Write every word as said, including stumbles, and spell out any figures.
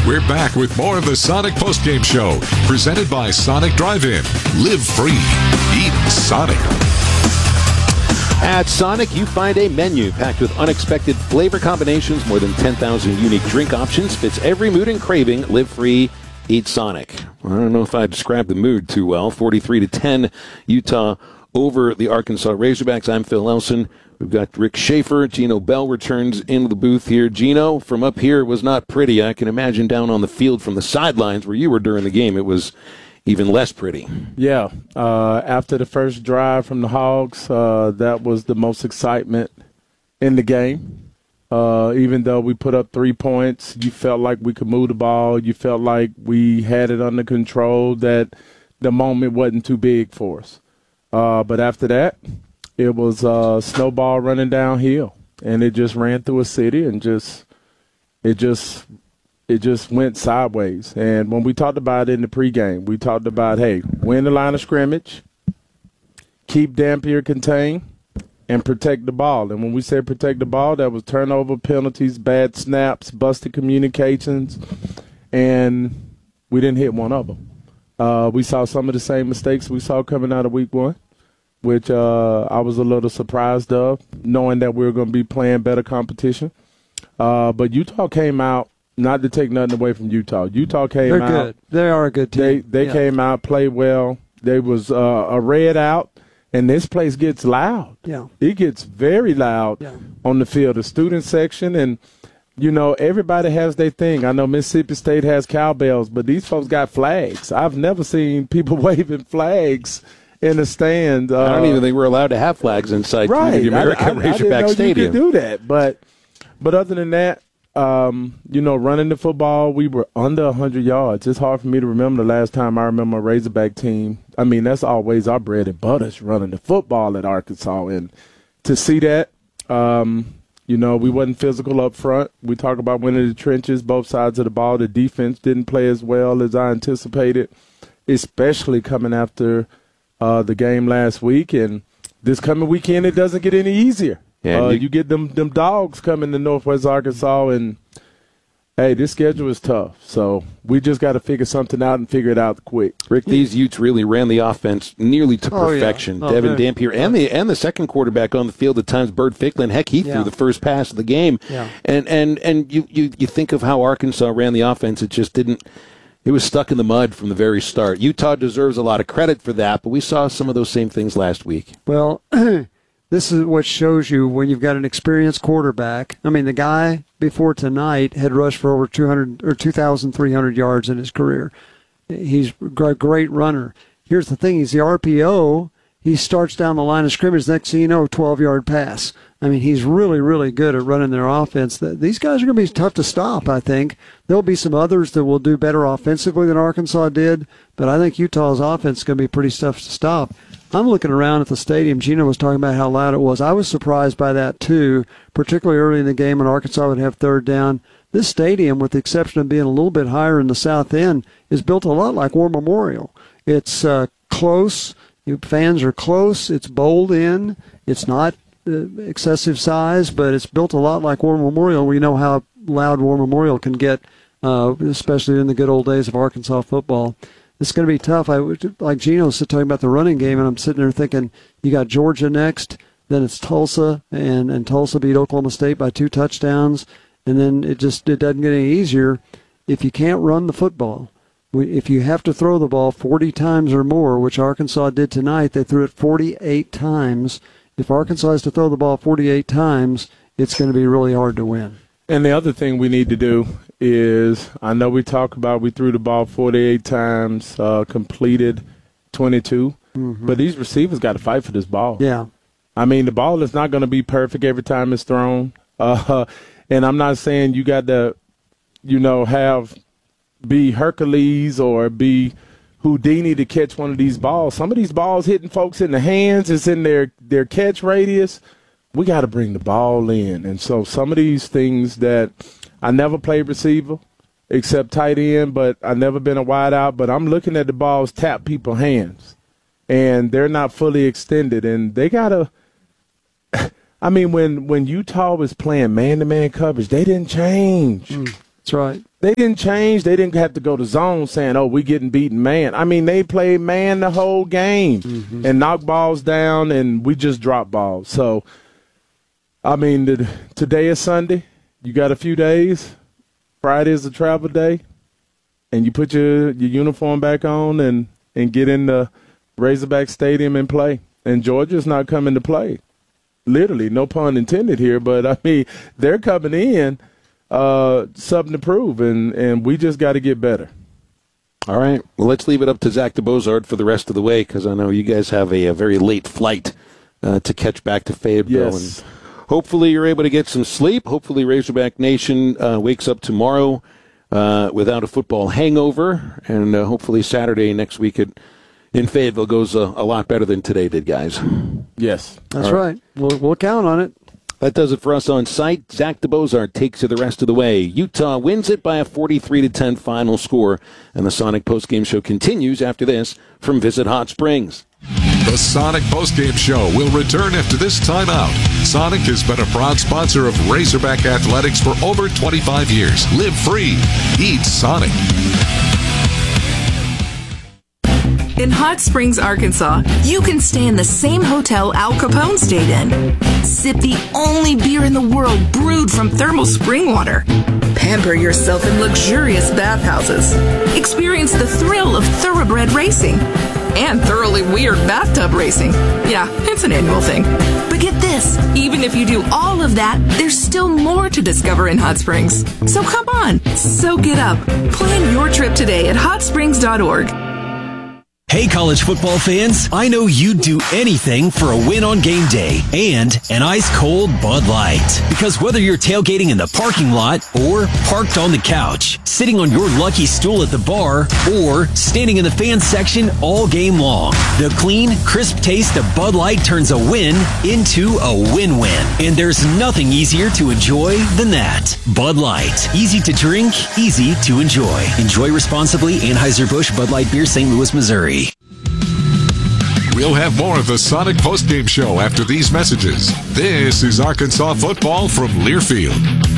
We're back with more of the Sonic Postgame Show, presented by Sonic Drive-In. Live free. Eat Sonic. At Sonic, you find a menu packed with unexpected flavor combinations, more than ten thousand unique drink options, fits every mood and craving. Live free, eat Sonic. I don't know if I described the mood too well. forty-three to ten, Utah over the Arkansas Razorbacks. I'm Phil Elson. We've got Rick Schaefer. Gino Bell returns into the booth here. Gino, from up here, it was not pretty. I can imagine down on the field from the sidelines where you were during the game, it was even less pretty. Yeah. Uh, after the first drive from the Hogs, uh, that was the most excitement in the game. Uh, even though we put up three points, you felt like we could move the ball. You felt like we had it under control, that the moment wasn't too big for us. Uh, but after that, it was a uh, snowball running downhill, and it just ran through a city and just it just it just went sideways. And when we talked about it in the pregame, we talked about, hey, win the line of scrimmage, keep Dampier contained, and protect the ball. And when we said protect the ball, that was turnover, penalties, bad snaps, busted communications, and we didn't hit one of them. Uh, we saw some of the same mistakes we saw coming out of week one, which uh, I was a little surprised of, knowing that we were going to be playing better competition. Uh, but Utah came out, not to take nothing away from Utah. Utah came They're out. They're good. They are a good team. They they yeah. came out, played well. They was uh, a red out, and this place gets loud. Yeah. It gets very loud yeah. on the field, the student section, and you know, everybody has their thing. I know Mississippi State has cowbells, but these folks got flags. I've never seen people waving flags in the stand. Uh, I don't even think we're allowed to have flags inside right. the American I, I, I Razorback didn't know Stadium. You could do that, but but other than that, um, you know, running the football, we were under one hundred yards. It's hard for me to remember the last time I remember a Razorback team. I mean, that's always our bread and butter, is running the football at Arkansas, and to see that. Um, You know, we wasn't physical up front. We talk about winning the trenches, both sides of the ball. The defense didn't play as well as I anticipated, especially coming after uh, the game last week. And this coming weekend, it doesn't get any easier. Yeah, uh, you, you get them them dogs coming to Northwest Arkansas, and, hey, this schedule is tough. So we just got to figure something out and figure it out quick. Rick, these Utes really ran the offense nearly to oh, perfection. Yeah. Oh, Devin man. Dampier and the and the second quarterback on the field at times, Bert Ficklin. Heck, he Yeah. threw the first pass of the game. Yeah. And and and you, you you think of how Arkansas ran the offense. It just didn't. It was stuck in the mud from the very start. Utah deserves a lot of credit for that, but we saw some of those same things last week. Well, this is what shows you when you've got an experienced quarterback. I mean, the guy before tonight had rushed for over two hundred or two thousand three hundred yards in his career. He's a great runner. Here's the thing: he's the R P O. He starts down the line of scrimmage. Next thing you know, twelve-yard pass. I mean, he's really, really good at running their offense. These guys are going to be tough to stop, I think. There'll be some others that will do better offensively than Arkansas did, but I think Utah's offense is going to be pretty tough to stop. I'm looking around at the stadium. Gino was talking about how loud it was. I was surprised by that, too, particularly early in the game when Arkansas would have third down. This stadium, with the exception of being a little bit higher in the south end, is built a lot like War Memorial. It's uh, close. Fans are close. It's bowled in. It's not uh, excessive size, but it's built a lot like War Memorial. We know how loud War Memorial can get, uh, especially in the good old days of Arkansas football. It's going to be tough. I like Gino said, talking about the running game, and I'm sitting there thinking, you got Georgia next, then it's Tulsa, and, and Tulsa beat Oklahoma State by two touchdowns, and then it just it doesn't get any easier if you can't run the football. If you have to throw the ball forty times or more, which Arkansas did tonight, they threw it forty-eight times. If Arkansas has to throw the ball forty-eight times, it's going to be really hard to win. And the other thing we need to do is, I know we talk about we threw the ball forty-eight times, uh, completed twenty-two, mm-hmm. but these receivers got to fight for this ball. Yeah. I mean, the ball is not going to be perfect every time it's thrown. Uh, and I'm not saying you got to, you know, have – be Hercules or be Houdini to catch one of these balls. Some of these balls hitting folks in the hands, it's in their, their catch radius. We got to bring the ball in. And so some of these things that I never played receiver except tight end, but I never been a wide out, but I'm looking at the balls tap people's hands, and they're not fully extended. And they got to – I mean, when, when Utah was playing man-to-man coverage, they didn't change. Mm, that's right. they didn't change. They didn't have to go to zone saying, oh, we getting beaten man. I mean, they played man the whole game mm-hmm. and knocked balls down, and we just dropped balls. So, I mean, the, today is Sunday. You got a few days. Friday is a travel day. And you put your, your uniform back on and, and get in the Razorback Stadium and play. And Georgia's not coming to play. Literally, no pun intended here, but, I mean, they're coming in. Uh, something to prove, and, and we just got to get better. All right. Well, let's leave it up to Zach DeBozard for the rest of the way, because I know you guys have a, a very late flight uh, to catch back to Fayetteville. Yes. And hopefully you're able to get some sleep. Hopefully Razorback Nation uh, wakes up tomorrow uh, without a football hangover, and uh, hopefully Saturday next week at, in Fayetteville goes a, a lot better than today did, guys. Yes. That's All right. right. We'll, we'll count on it. That does it for us on site. Zach DeBozard takes you the rest of the way. Utah wins it by a forty-three to ten final score, and the Sonic postgame show continues after this from Visit Hot Springs. The Sonic postgame show will return after this timeout. Sonic has been a proud sponsor of Razorback Athletics for over twenty-five years. Live free. Eat Sonic. In Hot Springs, Arkansas, you can stay in the same hotel Al Capone stayed in. Sip the only beer in the world brewed from thermal spring water. Pamper yourself in luxurious bathhouses. Experience the thrill of thoroughbred racing. And thoroughly weird bathtub racing. Yeah, it's an annual thing. But get this, even if you do all of that, there's still more to discover in Hot Springs. So come on, soak it up. Plan your trip today at hot springs dot org. Hey, college football fans, I know you'd do anything for a win on game day and an ice-cold Bud Light. Because whether you're tailgating in the parking lot or parked on the couch, sitting on your lucky stool at the bar, or standing in the fan section all game long, the clean, crisp taste of Bud Light turns a win into a win-win. And there's nothing easier to enjoy than that. Bud Light. Easy to drink, easy to enjoy. Enjoy responsibly. Anheuser-Busch Bud Light Beer, Saint Louis, Missouri. We'll have more of the Sonic postgame show after these messages. This is Arkansas football from Learfield.